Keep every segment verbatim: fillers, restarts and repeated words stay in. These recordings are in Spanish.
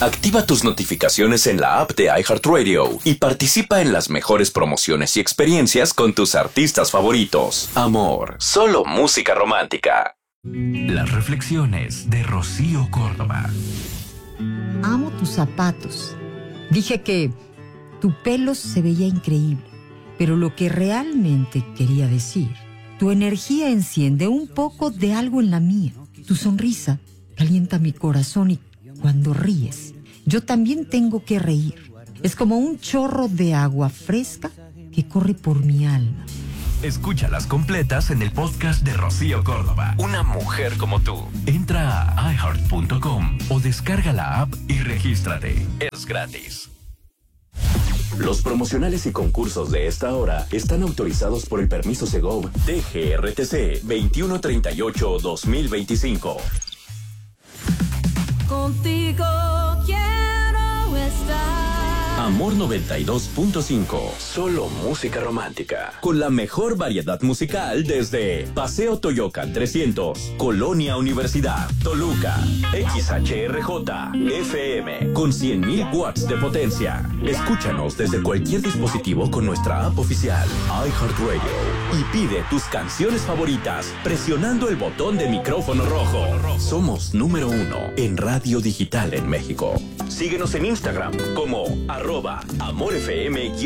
Activa tus notificaciones en la app de iHeartRadio y participa en las mejores promociones y experiencias con tus artistas favoritos. Amor, solo música romántica. Las reflexiones de Rocío Córdoba. Amo tus zapatos. Dije que tu pelo se veía increíble, pero lo que realmente quería decir, tu energía enciende un poco de algo en la mía. Tu sonrisa calienta mi corazón y cuando ríes, yo también tengo que reír. Es como un chorro de agua fresca que corre por mi alma. Escúchalas completas en el podcast de Rocío Córdoba. Una mujer como tú. Entra a i heart punto com o descarga la app y regístrate. Es gratis. Los promocionales y concursos de esta hora están autorizados por el permiso Segov D G R T C veintiuno treinta y ocho dos mil veinticinco. Contigo quiero estar. Amor noventa y dos punto cinco. Solo música romántica. Con la mejor variedad musical desde Paseo Toyocan trescientos, Colonia Universidad, Toluca, X H R J, F M, con cien mil watts de potencia. Escúchanos desde cualquier dispositivo con nuestra app oficial, iHeartRadio. Y pide tus canciones favoritas presionando el botón de micrófono rojo. Somos número uno en radio digital en México. Síguenos en Instagram como arroba amorfm-mx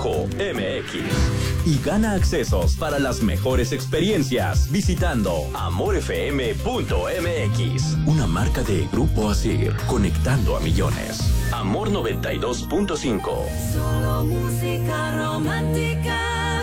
y gana accesos para las mejores experiencias visitando amorfm punto m x. Una marca de Grupo Asir, conectando a millones. Amor noventa y dos punto cinco. Solo música romántica.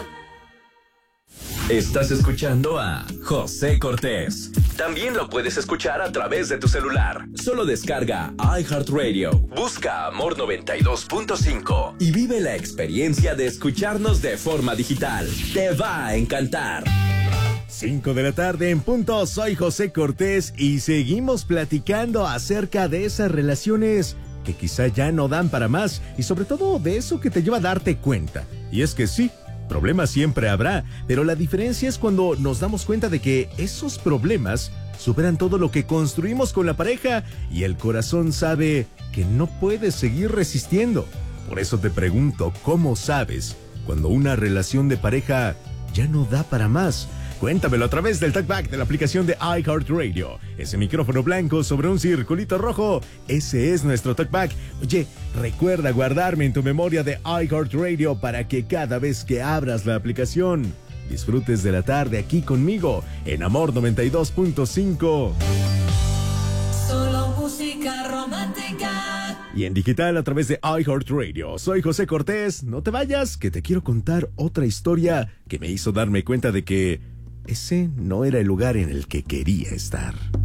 Estás escuchando a José Cortés. También lo puedes escuchar a través de tu celular. Solo descarga iHeartRadio, busca Amor noventa y dos punto cinco y vive la experiencia de escucharnos de forma digital. Te va a encantar. cinco de la tarde en punto, soy José Cortés y seguimos platicando acerca de esas relaciones que quizá ya no dan para más y sobre todo de eso que te lleva a darte cuenta. Y es que sí, problemas siempre habrá, pero la diferencia es cuando nos damos cuenta de que esos problemas superan todo lo que construimos con la pareja y el corazón sabe que no puedes seguir resistiendo. Por eso te pregunto, ¿cómo sabes cuando una relación de pareja ya no da para más? Cuéntamelo a través del talkback de la aplicación de iHeartRadio. Ese micrófono blanco sobre un circulito rojo, ese es nuestro talkback. Oye, recuerda guardarme en tu memoria de iHeartRadio para que cada vez que abras la aplicación, disfrutes de la tarde aquí conmigo en Amor noventa y dos punto cinco. Solo música romántica. Y en digital a través de iHeartRadio. Soy José Cortés. No te vayas, que te quiero contar otra historia que me hizo darme cuenta de que ese no era el lugar en el que quería estar.